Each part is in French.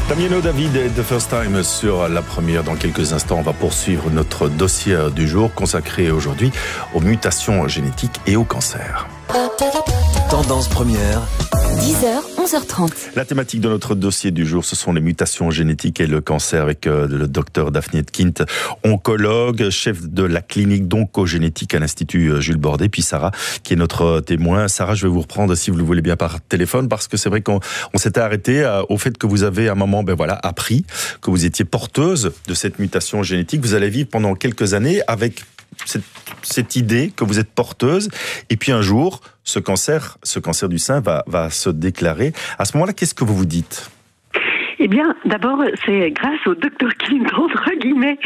Damiano David et The First Time sur la première. Dans quelques instants, on va poursuivre notre dossier du jour consacré aujourd'hui aux mutations génétiques et au cancer. Tendance première. 10h, 11h30. La thématique de notre dossier du jour, ce sont les mutations génétiques et le cancer avec le docteur Daphné Kint, oncologue, chef de la clinique d'oncogénétique à l'Institut Jules Bordet, puis Sarah, qui est notre témoin. Sarah, je vais vous reprendre, si vous le voulez bien, par téléphone, parce que c'est vrai qu'on s'était arrêté au fait que vous avez à un moment, appris que vous étiez porteuse de cette mutation génétique. Vous allez vivre pendant quelques années avec cette idée que vous êtes porteuse, et puis un jour, ce cancer du sein va se déclarer. À ce moment-là, qu'est-ce que vous vous dites ? Eh bien, d'abord, c'est grâce au Dr Kint, entre guillemets,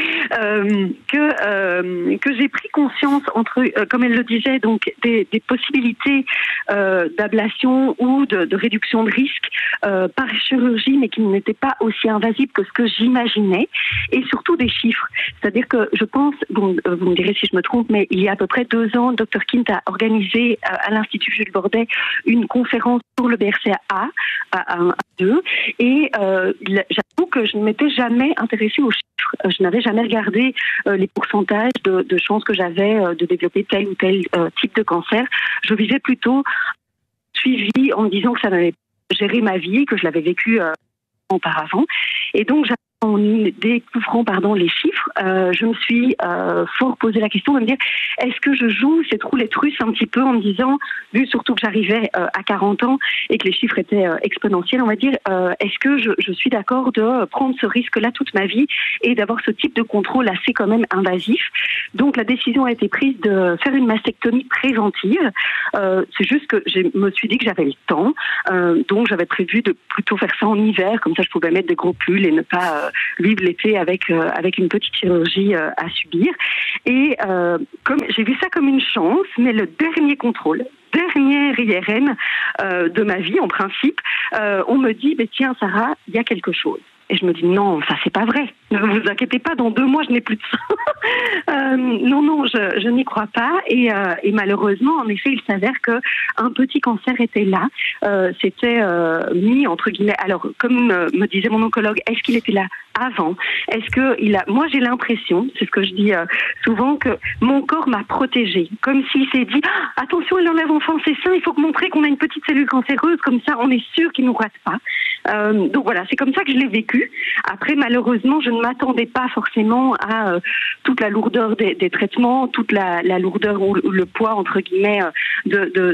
que j'ai pris conscience, comme elle le disait, donc des possibilités d'ablation ou de réduction de risque par chirurgie, mais qui n'étaient pas aussi invasives que ce que j'imaginais, et surtout des chiffres. C'est-à-dire que je pense, vous me direz si je me trompe, mais il y a à peu près 2 ans, Dr Kint a organisé à l'Institut Jules Bordet une conférence sur le BRCA à 1, à 2, et j'avoue que je ne m'étais jamais intéressée aux chiffres. Je n'avais jamais regardé les pourcentages de chances que j'avais de développer tel ou tel type de cancer. Je visais plutôt suivi en me disant que ça m'avait géré ma vie, que je l'avais vécu auparavant. Et donc, en découvrant les chiffres, je me suis fort posé la question de me dire, est-ce que je joue cette roulette russe un petit peu en me disant, vu surtout que j'arrivais à 40 ans et que les chiffres étaient exponentiels, on va dire, est-ce que je suis d'accord de prendre ce risque-là toute ma vie et d'avoir ce type de contrôle assez quand même invasif. Donc la décision a été prise de faire une mastectomie préventive. C'est juste que je me suis dit que j'avais le temps, donc j'avais prévu de plutôt faire ça en hiver, comme ça je pouvais mettre des gros pulls et ne pas vivre l'été avec une petite chirurgie à subir. Et comme j'ai vu ça comme une chance, mais le dernier contrôle, dernière IRM de ma vie en principe, on me dit tiens Sarah, il y a quelque chose. Et je me dis non, ça c'est pas vrai. Ne vous inquiétez pas, dans 2 mois je n'ai plus de ça. Non, je n'y crois pas. Et malheureusement, en effet, il s'avère que un petit cancer était là. C'était mis entre guillemets. Alors, comme me disait mon oncologue, est-ce qu'il était là avant ? Est-ce que moi j'ai l'impression, c'est ce que je dis souvent, que mon corps m'a protégée, comme s'il s'est dit attention, il enlève enfant ses seins, il faut montrer qu'on a une petite cellule cancéreuse, comme ça on est sûr qu'il nous rate pas. Donc voilà, c'est comme ça que je l'ai vécu. Après, malheureusement, je ne m'attendais pas forcément à toute la lourdeur des traitements, toute la lourdeur ou le poids entre guillemets de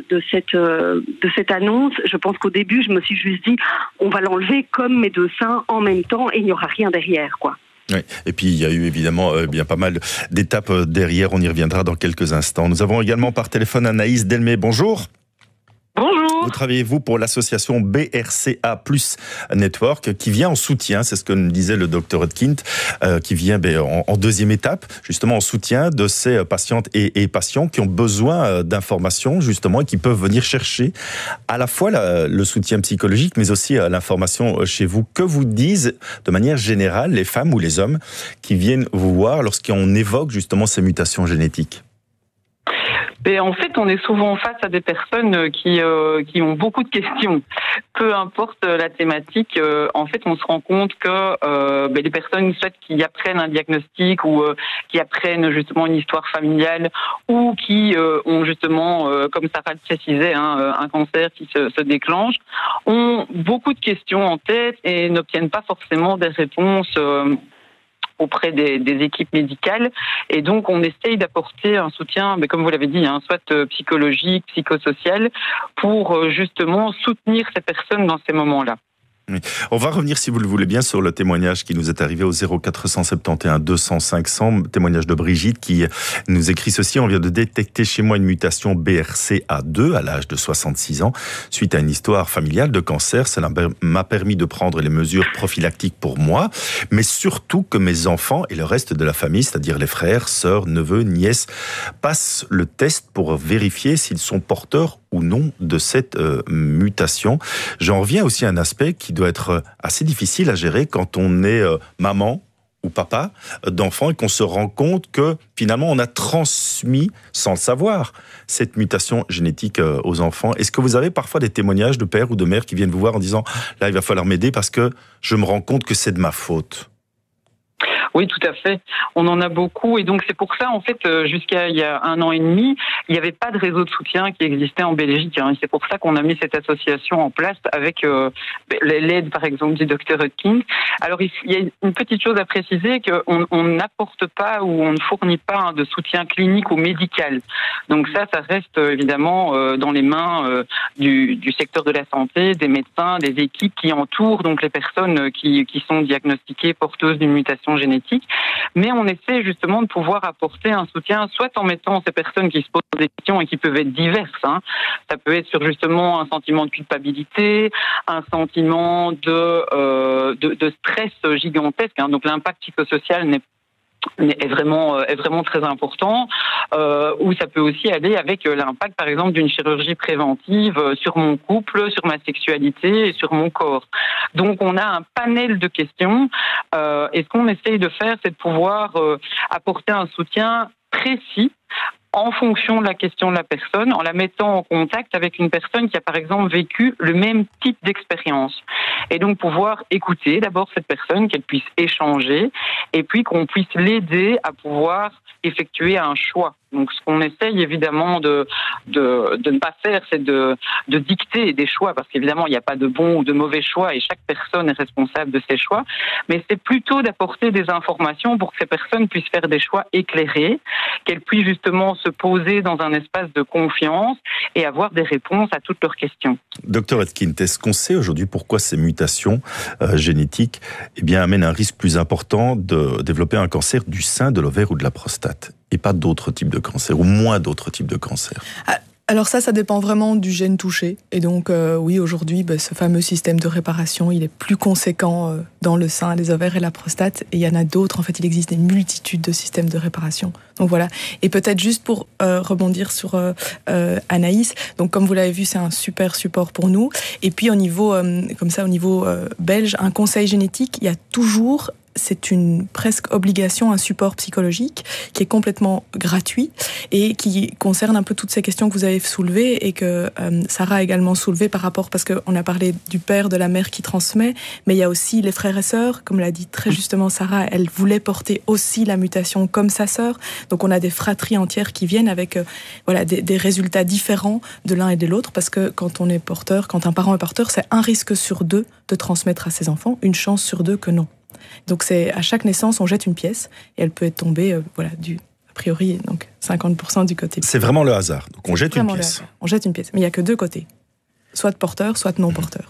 cette annonce. Je pense qu'au début, je me suis juste dit on va l'enlever comme mes 2 seins en même temps et il n'y aura rien derrière, quoi. Oui. Et puis il y a eu évidemment bien pas mal d'étapes derrière, on y reviendra dans quelques instants. Nous avons également par téléphone Anaïs Delmé, bonjour. Bonjour. Vous travaillez-vous pour l'association BRCA Plus Network qui vient en soutien, c'est ce que nous disait le docteur Kint, qui vient en deuxième étape, justement en soutien de ces patientes et patients qui ont besoin d'informations justement et qui peuvent venir chercher à la fois le soutien psychologique mais aussi l'information chez vous. Que vous disent de manière générale les femmes ou les hommes qui viennent vous voir lorsqu'on évoque justement ces mutations génétiques ? Et en fait, on est souvent face à des personnes qui ont beaucoup de questions. Peu importe la thématique, en fait, on se rend compte que les personnes soit qui apprennent un diagnostic ou qui apprennent justement une histoire familiale ou qui ont justement, comme Sarah le précisait, un cancer qui se déclenche, ont beaucoup de questions en tête et n'obtiennent pas forcément des réponses auprès des équipes médicales, et donc on essaye d'apporter un soutien, comme vous l'avez dit, soit psychologique, psychosocial, pour justement soutenir ces personnes dans ces moments-là. Oui. On va revenir, si vous le voulez bien, sur le témoignage qui nous est arrivé au 0471 200 500, témoignage de Brigitte qui nous écrit ceci: on vient de détecter chez moi une mutation BRCA2 à l'âge de 66 ans. Suite à une histoire familiale de cancer, cela m'a permis de prendre les mesures prophylactiques pour moi, mais surtout que mes enfants et le reste de la famille, c'est-à-dire les frères, sœurs, neveux, nièces, passent le test pour vérifier s'ils sont porteurs ou non de cette mutation. J'en reviens aussi à un aspect qui doit être assez difficile à gérer quand on est maman ou papa d'enfants et qu'on se rend compte que finalement on a transmis, sans le savoir, cette mutation génétique aux enfants. Est-ce que vous avez parfois des témoignages de pères ou de mères qui viennent vous voir en disant « là, il va falloir m'aider parce que je me rends compte que c'est de ma faute ». Oui, tout à fait. On en a beaucoup. Et donc, c'est pour ça, en fait, jusqu'à il y a 1 an et demi, il n'y avait pas de réseau de soutien qui existait en Belgique. Et c'est pour ça qu'on a mis cette association en place avec l'aide, par exemple, du Dr Hodgkin. Alors, il y a une petite chose à préciser, qu'on n'apporte pas ou on ne fournit pas de soutien clinique ou médical. Donc ça reste évidemment dans les mains du secteur de la santé, des médecins, des équipes qui entourent donc les personnes qui sont diagnostiquées porteuses d'une mutation génétique. Mais on essaie justement de pouvoir apporter un soutien, soit en mettant ces personnes qui se posent des questions et qui peuvent être diverses. Ça peut être sur justement un sentiment de culpabilité, un sentiment de stress gigantesque. Donc l'impact psychosocial est vraiment très important, ou ça peut aussi aller avec l'impact par exemple d'une chirurgie préventive sur mon couple, sur ma sexualité et sur mon corps. Donc on a un panel de questions et ce qu'on essaye de faire, c'est de pouvoir apporter un soutien précis en fonction de la question de la personne, en la mettant en contact avec une personne qui a par exemple vécu le même type d'expérience. Et donc pouvoir écouter d'abord cette personne, qu'elle puisse échanger, et puis qu'on puisse l'aider à pouvoir effectuer un choix. Donc ce qu'on essaye évidemment de ne pas faire, c'est de dicter des choix, parce qu'évidemment il n'y a pas de bon ou de mauvais choix et chaque personne est responsable de ses choix, mais c'est plutôt d'apporter des informations pour que ces personnes puissent faire des choix éclairés, qu'elles puissent justement se poser dans un espace de confiance et avoir des réponses à toutes leurs questions. Docteur Hodgkin, est-ce qu'on sait aujourd'hui pourquoi ces mutations génétiques amènent un risque plus important de développer un cancer du sein, de l'ovaire ou de la prostate, et pas d'autres types de cancers, ou moins d'autres types de cancers? Alors ça dépend vraiment du gène touché. Et donc, oui, aujourd'hui, ce fameux système de réparation, il est plus conséquent dans le sein, les ovaires et la prostate. Et il y en a d'autres. En fait, il existe des multitudes de systèmes de réparation. Donc voilà. Et peut-être juste pour rebondir sur Anaïs. Donc, comme vous l'avez vu, c'est un super support pour nous. Et puis, au niveau belge, un conseil génétique, il y a toujours... C'est une presque obligation, un support psychologique qui est complètement gratuit et qui concerne un peu toutes ces questions que vous avez soulevées et que Sarah a également soulevées par rapport, parce qu'on a parlé du père, de la mère qui transmet, mais il y a aussi les frères et sœurs, comme l'a dit très justement Sarah, elle voulait porter aussi la mutation comme sa sœur, donc on a des fratries entières qui viennent avec des résultats différents de l'un et de l'autre, parce que quand on est porteur, quand un parent est porteur, c'est un risque sur 2 de transmettre à ses enfants, une chance sur 2 que non. Donc c'est à chaque naissance, on jette une pièce et elle peut être tombée, a priori, donc 50% du côté. C'est vraiment le hasard. Donc on jette une pièce. On jette une pièce, mais il n'y a que 2 côtés, soit de porteur, soit de non porteur.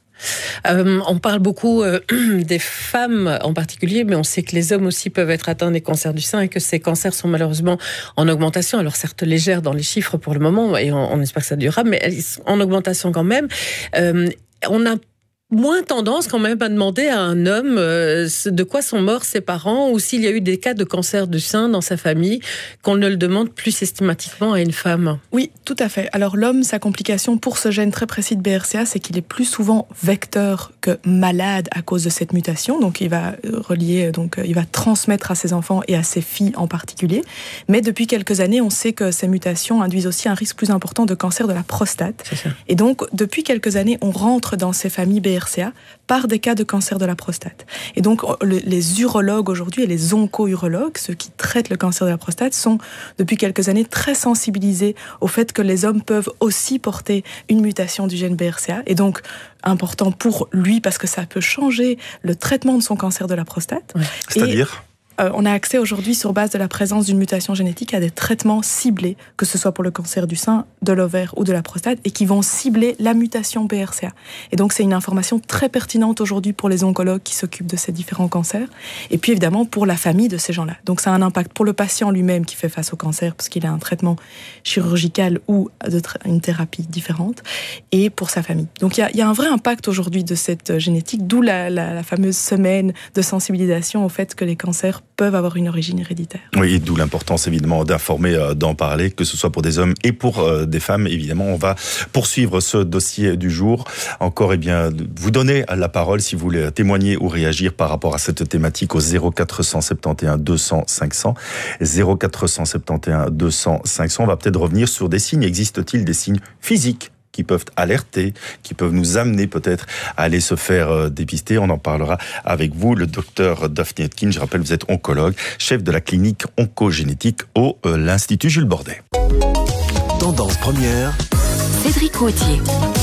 On parle beaucoup des femmes en particulier, mais on sait que les hommes aussi peuvent être atteints des cancers du sein et que ces cancers sont malheureusement en augmentation. Alors certes légère dans les chiffres pour le moment, et on espère que ça durera, mais en augmentation quand même. On a moins tendance quand même à demander à un homme de quoi sont morts ses parents, ou s'il y a eu des cas de cancer du sein dans sa famille, qu'on ne le demande plus systématiquement à une femme. Oui, tout à fait. Alors l'homme, sa complication pour ce gène très précis de BRCA, c'est qu'il est plus souvent vecteur que malade à cause de cette mutation. Donc il va il va transmettre à ses enfants et à ses filles en particulier. Mais depuis quelques années, on sait que ces mutations induisent aussi un risque plus important de cancer de la prostate. C'est ça. Et donc depuis quelques années, on rentre dans ces familles BRCA par des cas de cancer de la prostate. Et donc, les urologues aujourd'hui et les onco-urologues, ceux qui traitent le cancer de la prostate, sont depuis quelques années très sensibilisés au fait que les hommes peuvent aussi porter une mutation du gène BRCA. Et donc, important pour lui parce que ça peut changer le traitement de son cancer de la prostate. Ouais. C'est-à-dire ? On a accès aujourd'hui, sur base de la présence d'une mutation génétique, à des traitements ciblés, que ce soit pour le cancer du sein, de l'ovaire ou de la prostate, et qui vont cibler la mutation BRCA. Et donc, c'est une information très pertinente aujourd'hui pour les oncologues qui s'occupent de ces différents cancers, et puis évidemment pour la famille de ces gens-là. Donc, ça a un impact pour le patient lui-même qui fait face au cancer, parce qu'il a un traitement chirurgical ou une thérapie différente, et pour sa famille. Donc, il y a un vrai impact aujourd'hui de cette génétique, d'où la fameuse semaine de sensibilisation au fait que les cancers peuvent avoir une origine héréditaire. Oui, d'où l'importance évidemment d'informer, d'en parler, que ce soit pour des hommes et pour des femmes. Évidemment, on va poursuivre ce dossier du jour. Encore, vous donner la parole si vous voulez témoigner ou réagir par rapport à cette thématique au 0471 200 500. 0471 200 500. On va peut-être revenir sur des signes. Existe-t-il des signes physiques qui peuvent alerter, qui peuvent nous amener peut-être à aller se faire dépister? On en parlera avec vous, le docteur Daphné Etkin. Je rappelle, vous êtes oncologue, chef de la clinique oncogénétique au l'Institut Jules Bordet. Tendance première. Cédric Gauthier.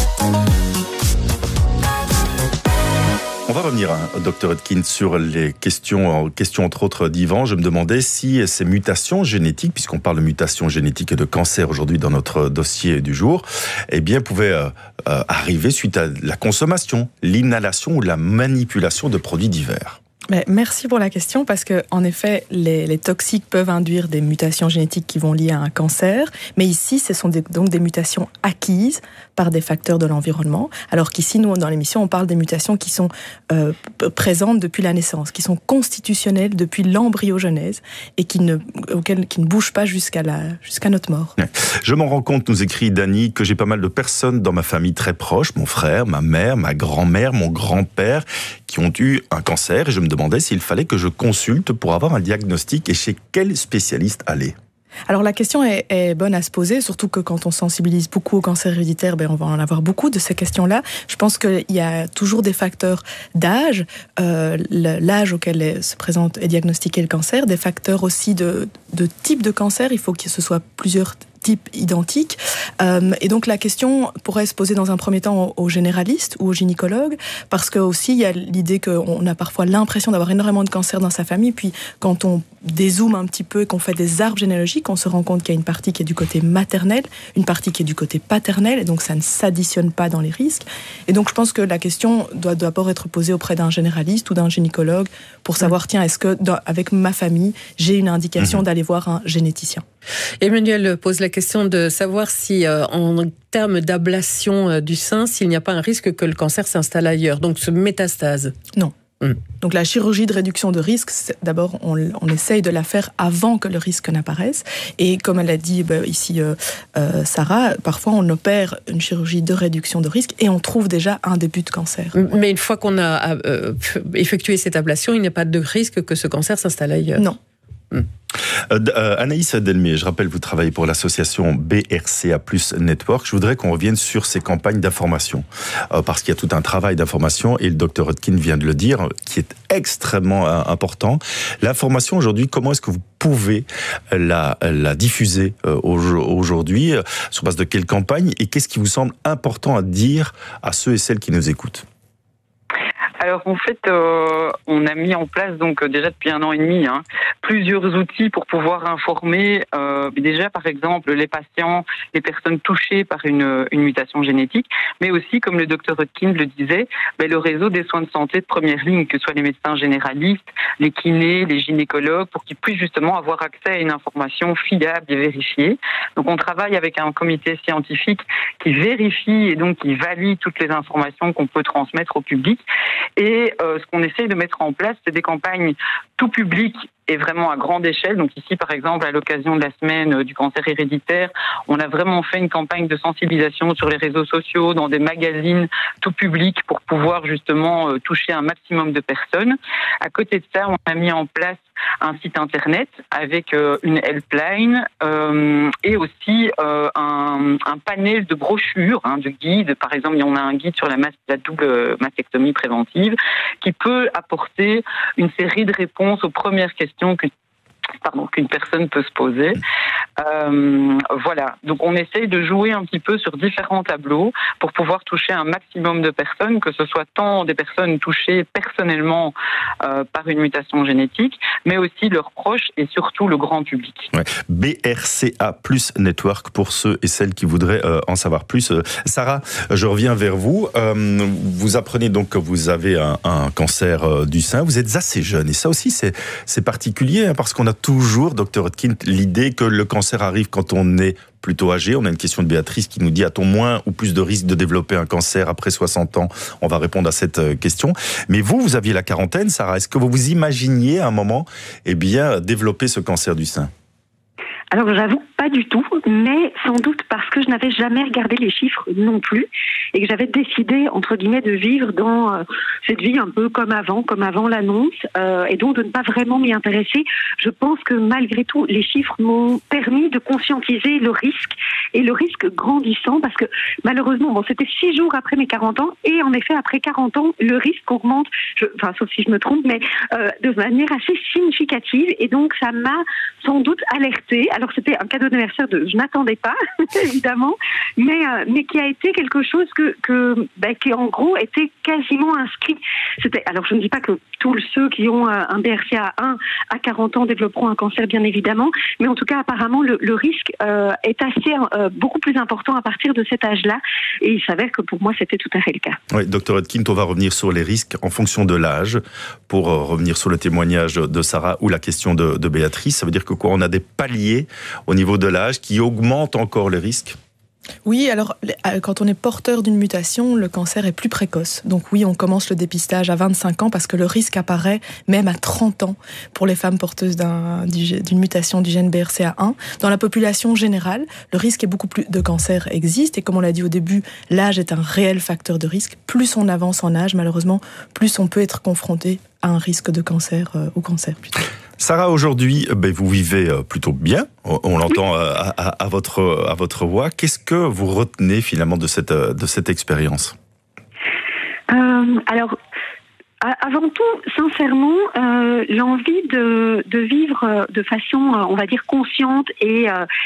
On va revenir, docteur Etkin, sur les questions entre autres d'Yvan. Je me demandais si ces mutations génétiques, puisqu'on parle de mutations génétiques et de cancer aujourd'hui dans notre dossier du jour, pouvaient arriver suite à la consommation, l'inhalation ou la manipulation de produits divers. Mais merci pour la question, parce que en effet, les toxiques peuvent induire des mutations génétiques qui vont lier à un cancer, mais ici, ce sont donc des mutations acquises par des facteurs de l'environnement, alors qu'ici, nous, dans l'émission, on parle des mutations qui sont présentes depuis la naissance, qui sont constitutionnelles depuis l'embryogenèse et qui ne bougent pas jusqu'à notre mort. Je m'en rends compte, nous écrit Dany, que j'ai pas mal de personnes dans ma famille très proche, mon frère, ma mère, ma grand-mère, mon grand-père, qui ont eu un cancer, et je me demandais s'il fallait que je consulte pour avoir un diagnostic et chez quel spécialiste aller. Alors la question est bonne à se poser, surtout que quand on sensibilise beaucoup au cancer héréditaire, on va en avoir beaucoup de ces questions-là. Je pense qu'il y a toujours des facteurs d'âge, l'âge auquel se présente et diagnostiqué le cancer, des facteurs aussi de type de cancer, il faut que ce soit plusieurs types identiques. Et donc la question pourrait se poser dans un premier temps aux généralistes ou aux gynécologues, parce que aussi il y a l'idée qu'on a parfois l'impression d'avoir énormément de cancers dans sa famille, puis quand on dézoome un petit peu et qu'on fait des arbres généalogiques, on se rend compte qu'il y a une partie qui est du côté maternel, une partie qui est du côté paternel, et donc ça ne s'additionne pas dans les risques. Et donc je pense que la question doit d'abord être posée auprès d'un généraliste ou d'un gynécologue pour savoir, tiens, est-ce que avec ma famille, j'ai une indication d'aller voir un généticien? Emmanuel pose la question de savoir si, en termes d'ablation du sein, s'il n'y a pas un risque que le cancer s'installe ailleurs, donc ce métastase. Non. Donc la chirurgie de réduction de risque, d'abord on essaye de la faire avant que le risque n'apparaisse. Et comme elle a dit ici Sarah, parfois on opère une chirurgie de réduction de risque et on trouve déjà un début de cancer. Mais une fois qu'on a effectué cette ablation, il n'y a pas de risque que ce cancer s'installe ailleurs. Non. Anaïs Delmier, je rappelle, vous travaillez pour l'association BRCA+ Network. Je voudrais qu'on revienne sur ces campagnes d'information, parce qu'il y a tout un travail d'information, et le docteur Etkin vient de le dire, qui est extrêmement important. L'information aujourd'hui, comment est-ce que vous pouvez la diffuser aujourd'hui, sur base de quelle campagne, et qu'est-ce qui vous semble important à dire à ceux et celles qui nous écoutent? Alors en fait, on a mis en place donc déjà depuis 1 an et demi plusieurs outils pour pouvoir informer déjà par exemple les patients, les personnes touchées par une mutation génétique, mais aussi comme le docteur Etkin le disait, le réseau des soins de santé de première ligne, que ce soit les médecins généralistes, les kinés, les gynécologues, pour qu'ils puissent justement avoir accès à une information fiable et vérifiée. Donc on travaille avec un comité scientifique qui vérifie et donc qui valide toutes les informations qu'on peut transmettre au public. Et ce qu'on essaye de mettre en place, c'est des campagnes tout public et vraiment à grande échelle. Donc ici, par exemple, à l'occasion de la semaine du cancer héréditaire, on a vraiment fait une campagne de sensibilisation sur les réseaux sociaux, dans des magazines tout public pour pouvoir justement toucher un maximum de personnes. À côté de ça, on a mis en place un site internet avec une helpline et aussi un panel de brochures, de guides. Par exemple, on a un guide sur la double mastectomie préventive qui peut apporter une série de réponses aux premières questions qu'une personne peut se poser. Voilà. Donc on essaye de jouer un petit peu sur différents tableaux pour pouvoir toucher un maximum de personnes, que ce soit tant des personnes touchées personnellement par une mutation génétique, mais aussi leurs proches et surtout le grand public. Ouais. BRCA+ Network pour ceux et celles qui voudraient en savoir plus. Sarah, je reviens vers vous. Vous apprenez donc que vous avez un cancer du sein. Vous êtes assez jeune et ça aussi c'est particulier parce qu'on a toujours, docteur Hodgkin, l'idée que le cancer arrive quand on est plutôt âgé. On a une question de Béatrice qui nous dit, a-t-on moins ou plus de risques de développer un cancer après 60 ans? On va répondre à cette question. Mais vous aviez la quarantaine, Sarah. Est-ce que vous vous imaginiez à un moment, développer ce cancer du sein? Alors j'avoue pas du tout, mais sans doute parce que je n'avais jamais regardé les chiffres non plus et que j'avais décidé entre guillemets de vivre dans cette vie un peu comme avant l'annonce et donc de ne pas vraiment m'y intéresser. Je pense que malgré tout les chiffres m'ont permis de conscientiser le risque et le risque grandissant parce que malheureusement c'était 6 jours après mes 40 ans et en effet après 40 ans le risque augmente, sauf si je me trompe, mais de manière assez significative et donc ça m'a sans doute alertée. Alors c'était un cadeau d'anniversaire je n'attendais pas évidemment, mais qui a été quelque chose qui en gros était quasiment inscrit. Alors je ne dis pas que tous ceux qui ont un BRCA1 à 40 ans développeront un cancer bien évidemment, mais en tout cas apparemment le risque est assez beaucoup plus important à partir de cet âge-là et il s'avère que pour moi c'était tout à fait le cas. Oui, docteur Hodgkin, on va revenir sur les risques en fonction de l'âge pour revenir sur le témoignage de Sarah ou la question de Béatrice. Ça veut dire que quoi, on a des paliers au niveau de l'âge qui augmentent encore les risques? Oui, alors quand on est porteur d'une mutation, le cancer est plus précoce. Donc oui, on commence le dépistage à 25 ans parce que le risque apparaît même à 30 ans pour les femmes porteuses d'une mutation du gène BRCA1. Dans la population générale, le risque est beaucoup plus de cancer existe et comme on l'a dit au début, l'âge est un réel facteur de risque. Plus on avance en âge, malheureusement, plus on peut être confronté à un risque de cancer, au cancer plutôt. Sarah, aujourd'hui, vous vivez plutôt bien, on l'entend à votre voix. Qu'est-ce que vous retenez finalement de cette expérience? Alors, avant tout, sincèrement, l'envie de vivre de façon, on va dire, consciente et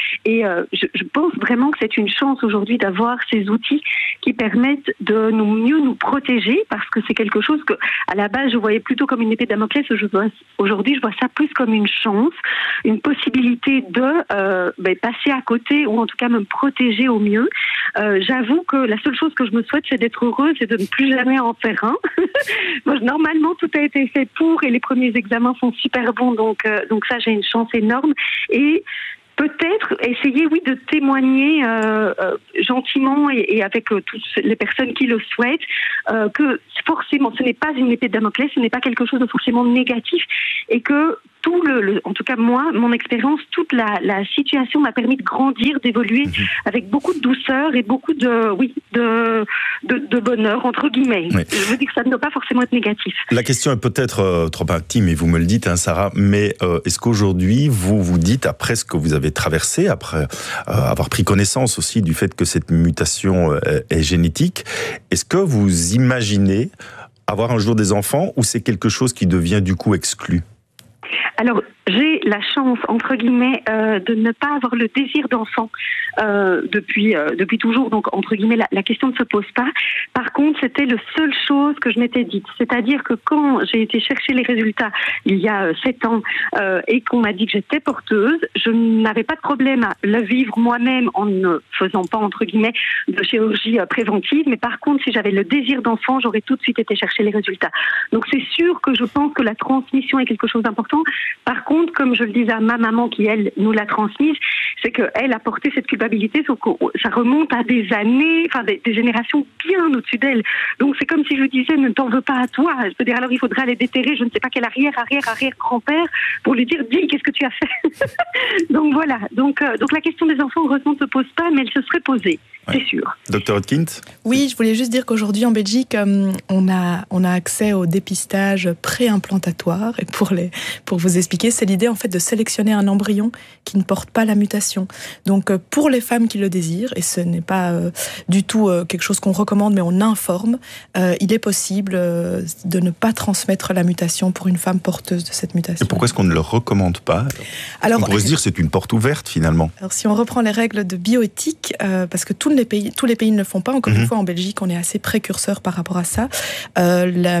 je pense vraiment que c'est une chance aujourd'hui d'avoir ces outils qui permettent de mieux nous protéger parce que c'est quelque chose que, à la base, je voyais plutôt comme une épée de Damoclès. Aujourd'hui, je vois ça plus comme une chance, une possibilité de passer à côté ou en tout cas me protéger au mieux. J'avoue que la seule chose que je me souhaite, c'est d'être heureuse et de ne plus jamais en faire un. Moi, normalement, tout a été fait pour et les premiers examens sont super bons, donc ça, j'ai une chance énorme. Et peut-être essayer, oui, de témoigner gentiment et avec toutes les personnes qui le souhaitent que forcément, ce n'est pas une épée de Damoclès, ce n'est pas quelque chose de forcément négatif et que en tout cas moi, mon expérience, toute la situation m'a permis de grandir, d'évoluer avec beaucoup de douceur et beaucoup de bonheur entre guillemets. Oui. Je veux dire que ça ne doit pas forcément être négatif. La question est peut-être trop intime et vous me le dites, Sarah, mais est-ce qu'aujourd'hui vous vous dites, après ce que vous avez traversé, après avoir pris connaissance aussi du fait que cette mutation est génétique, est-ce que vous imaginez avoir un jour des enfants ou c'est quelque chose qui devient du coup exclu? Alors, j'ai la chance, entre guillemets, de ne pas avoir le désir d'enfant depuis toujours. Donc, entre guillemets, la question ne se pose pas. Par contre, c'était la seule chose que je m'étais dite. C'est-à-dire que quand j'ai été chercher les résultats il y a 7 ans et qu'on m'a dit que j'étais porteuse, je n'avais pas de problème à le vivre moi-même en ne faisant pas, entre guillemets, de chirurgie préventive. Mais par contre, si j'avais le désir d'enfant, j'aurais tout de suite été chercher les résultats. Donc, c'est sûr que je pense que la transmission est quelque chose d'important. Par contre, comme je le disais à ma maman qui, elle, nous l'a transmise, c'est qu'elle a porté cette culpabilité, sauf que ça remonte à des années, enfin des générations bien au-dessus d'elle. Donc c'est comme si je disais, ne t'en veux pas à toi. Je peux dire, alors il faudrait aller déterrer, je ne sais pas quel arrière-grand-père pour lui dire, dis, qu'est-ce que tu as fait? Donc voilà. Donc la question des enfants, heureusement, ne se pose pas, mais elle se serait posée. Ouais. C'est sûr. Docteur Hodgkin? Oui, je voulais juste dire qu'aujourd'hui en Belgique, on a accès au dépistage pré-implantatoire. Et pour vous expliquer, c'est l'idée en fait de sélectionner un embryon qui ne porte pas la mutation. Donc pour les femmes qui le désirent, et ce n'est pas du tout quelque chose qu'on recommande, mais on informe, il est possible de ne pas transmettre la mutation pour une femme porteuse de cette mutation. Et pourquoi est-ce qu'on ne le recommande pas? On pourrait se dire c'est une porte ouverte finalement. Alors si on reprend les règles de bioéthique, parce que tous les pays ne le font pas, encore une fois en Belgique on est assez précurseur par rapport à ça, la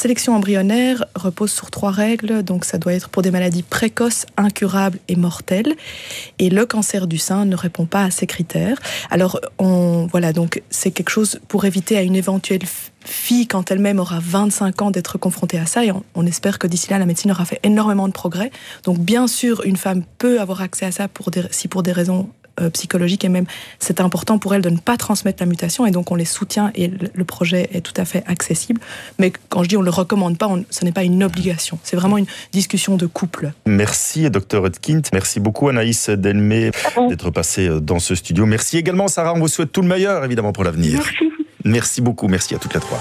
sélection embryonnaire repose sur 3 règles, donc ça doit être pour des maladies précoces, incurables et mortelles. Et le cancer du sein ne répond pas à ces critères. Alors, voilà, donc c'est quelque chose pour éviter à une éventuelle fille, quand elle-même aura 25 ans, d'être confrontée à ça. Et on espère que d'ici là, la médecine aura fait énormément de progrès. Donc, bien sûr, une femme peut avoir accès à ça si pour des raisons psychologiques, et même c'est important pour elle de ne pas transmettre la mutation, et donc on les soutient et le projet est tout à fait accessible. Mais quand je dis on ne le recommande pas, ce n'est pas une obligation. C'est vraiment une discussion de couple. Merci, Dr Hodgkins. Merci beaucoup, Anaïs Delmé, d'être passée dans ce studio. Merci également, Sarah. On vous souhaite tout le meilleur, évidemment, pour l'avenir. Merci. Merci beaucoup. Merci à toutes les 3.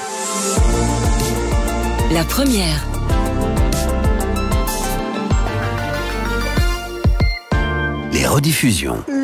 La première. Les rediffusions.